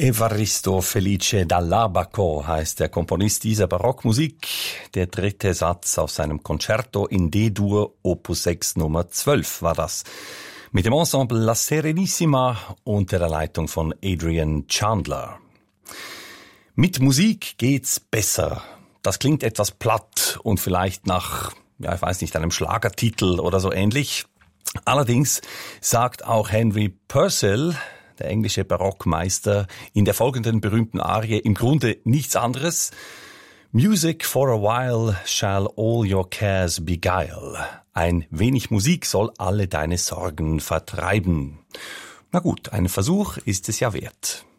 Evaristo Felice Dall'Abaco heißt der Komponist dieser Barockmusik. Der dritte Satz aus seinem Concerto in D-Dur, Opus 6 Nummer 12 war das. Mit dem Ensemble La Serenissima unter der Leitung von Adrian Chandler. Mit Musik geht's besser. Das klingt etwas platt und vielleicht nach, ja, ich weiß nicht, einem Schlagertitel oder so ähnlich. Allerdings sagt auch Henry Purcell, der englische Barockmeister, in der folgenden berühmten Arie im Grunde nichts anderes. Music for a while shall all your cares beguile. Ein wenig Musik soll alle deine Sorgen vertreiben. Na gut, ein Versuch ist es ja wert.